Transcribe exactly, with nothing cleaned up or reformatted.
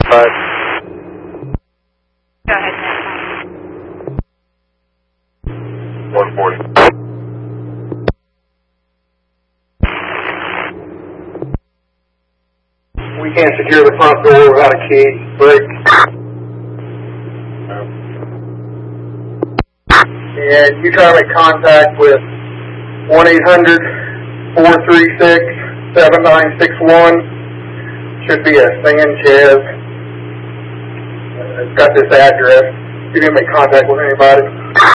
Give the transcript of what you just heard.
five. Go ahead, Matt. one forty. We can't secure the front door without a key. Break. And you try to make contact with one eight hundred, four three six, seven nine six one. Should be a Sanchez. Uh, it's got this address. You didn't make contact with anybody.